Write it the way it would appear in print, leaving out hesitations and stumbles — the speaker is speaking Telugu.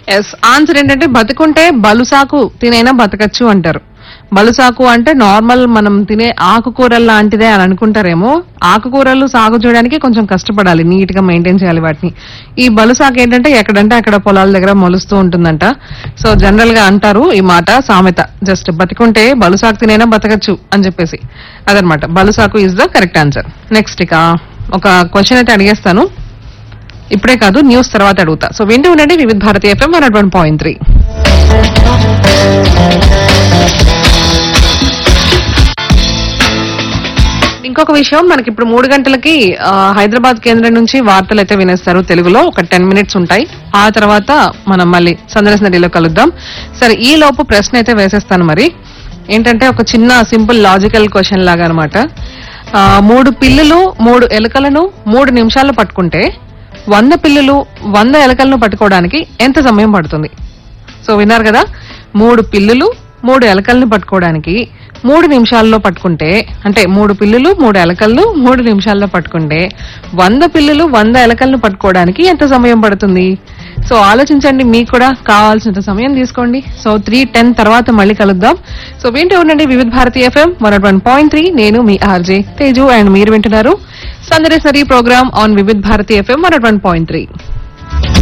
ఎస్, ఆన్సర్ ఏంటంటే బతుకుంటే బలుసాకు తినైనా బతకచ్చు అంటారు. బలుసాకు అంటే నార్మల్ మనం తినే ఆకుకూరలు లాంటిదే అని అనుకుంటారేమో. ఆకుకూరలు సాగు చేయడానికి కొంచెం కష్టపడాలి, నీట్ గా మెయింటైన్ చేయాలి వాటిని. ఈ బలుసాకు ఏంటంటే ఎక్కడంటే అక్కడ పొలాల దగ్గర మొలుస్తూ ఉంటుందంట. సో జనరల్ గా అంటారు ఈ మాట, సామెత, జస్ట్ బతికుంటే బలుసాకు తినైనా బతకచ్చు అని చెప్పేసి. అదనమాట, బలుసాకు is the correct answer. Next ఇక ఒక క్వశ్చన్ అయితే అడిగేస్తాను, ఇప్పుడే కాదు న్యూస్ తర్వాత అడుగుతా. సో వింటూ ఉండండి వివిధ భారతి FM 101.3. ఇంకొక విషయం, మనకి ఇప్పుడు 3 గంటలకి హైదరాబాద్ కేంద్రం నుంచి వార్తలు అయితే వినేస్తారు తెలుగులో. ఒక 10 minutes ఉంటాయి. ఆ తర్వాత మనం మళ్ళీ సందర్శన నదిలో కలుద్దాం. సరే, ఈ లోపు ప్రశ్న అయితే వేసేస్తాను. మరి ఏంటంటే ఒక చిన్న సింపుల్ లాజికల్ క్వశ్చన్ లాగా అనమాట. 3 పిల్లులు 3 ఎలుకలను 3 నిమిషాల్లో పట్టుకుంటే 100 పిల్లులు 100 ఎలుకలను పట్టుకోవడానికి ఎంత సమయం పడుతుంది? సో విన్నారు కదా, 3 పిల్లులు 3 ఎలకలను పట్టుకోవడానికి 3 నిమిషాల్లో పట్టుకుంటే, అంటే 3 పిల్లులు 3 ఎలకలను 3 నిమిషాల్లో పట్టుకుంటే 100 పిల్లులు 100 ఎలకలను పట్టుకోవడానికి ఎంత సమయం పడుతుంది? సో ఆలోచించండి, మీకు కూడా కావాల్సినంత సమయం తీసుకోండి. సో 3:10 తర్వాత మళ్ళీ కలుద్దాం. సో వింటూ ఉండండి వివిధ భారతి FM 101.3. నేను మీ ఆర్జే తేజు అండ్ మీరు వింటున్నారు సందర్శన ప్రోగ్రామ్ ఆన్ వివిధ భారతి FM 101.3.